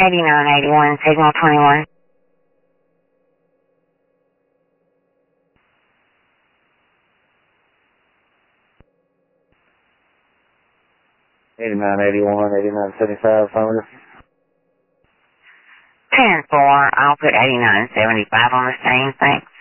8981, signal 21. '89, '81, '89, '75, affirmative. 10-4, I'll put 8975 on the same, thanks.